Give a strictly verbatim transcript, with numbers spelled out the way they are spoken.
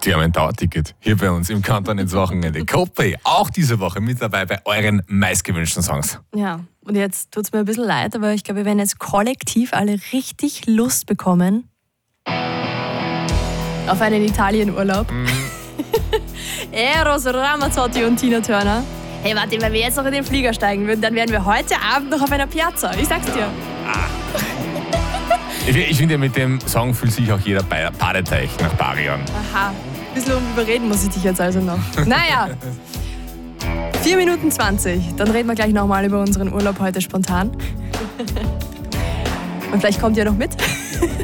Die haben ein Dauerticket hier bei uns im Countdown ins Wochenende. Coldplay, auch diese Woche mit dabei bei euren meistgewünschten Songs. Ja, und jetzt tut es mir ein bisschen leid, aber ich glaube, wir werden jetzt kollektiv alle richtig Lust bekommen auf einen Italienurlaub. Mhm. Eros Ramazzotti und Tina Turner. Hey, warte, wenn wir jetzt noch in den Flieger steigen würden, dann wären wir heute Abend noch auf einer Piazza. Ich sag's dir. Ah. Ich, ich finde, mit dem Song fühlt sich auch jeder Badeteich nach Barion. Aha, ein bisschen überreden muss ich dich jetzt also noch. Naja, vier Minuten zwanzig. Dann reden wir gleich nochmal über unseren Urlaub heute spontan. Und vielleicht kommt ihr noch mit.